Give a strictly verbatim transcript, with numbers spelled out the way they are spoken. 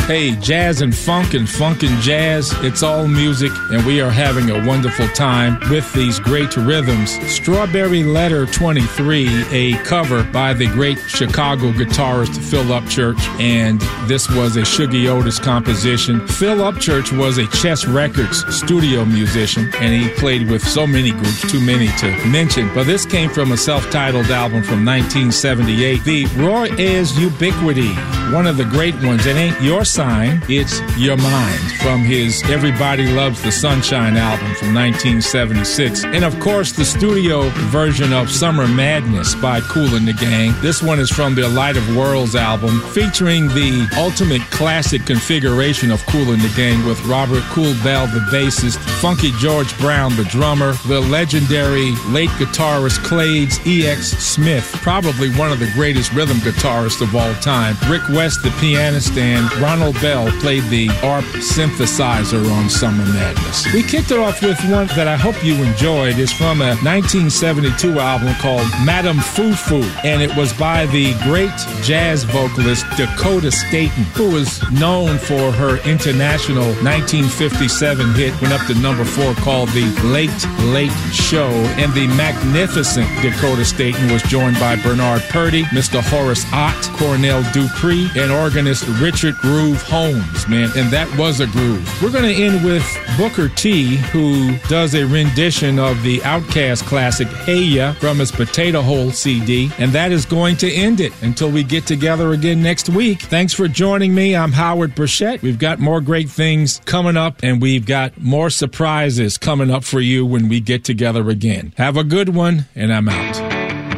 Hey, jazz and funk and funk and jazz, it's all music, and we are having a wonderful time with these great rhythms. Strawberry Letter twenty-three, a cover by the great Chicago guitarist Phil Upchurch, and this was a Shuggie Otis composition. Phil Upchurch was a Chess Records studio musician, and he played with so many groups, too many to mention, but this came from a self-titled album from nineteen seventy-eight. The Roy Ayers Ubiquity, one of the great ones. It ain't your sign, it's your mind, from his Everybody Loves the Sunshine album from nineteen seventy-six. And of course, the studio version of Summer Madness by Kool and the Gang. This one is from their Light of Worlds album, featuring the ultimate classic configuration of Kool and the Gang with Robert Kool Bell, the bassist, Funky George Brown, the drummer, the legendary late guitarist Clades E X Smith, probably one of the greatest rhythm guitarists of all time, Rick West, the pianist, and Ronald Bell played the A R P synthesizer on Summer Madness. We kicked it off with one that I hope you enjoyed. It's from a nineteen seventy-two album called Madame Foo-Foo, and it was by the great jazz vocalist Dakota Staton, who was known for her international nineteen fifty-seven hit, went up to number four, called The Late Late Show. And the magnificent Dakota Staton was joined by Bernard Purdie, Mister Horace Ott, Cornell Dupree, and organist Richard Groove Holmes, man, and that was a groove. We're going to end with Booker T, who does a rendition of the Outkast classic Hey Ya from his Potato Hole C D, and that is going to end it until we get together again next week. Thanks for joining me. I'm Howard Burchett. We've got more great things coming up, and we've got more surprises coming up for you when we get together again. Have a good one, and I'm out.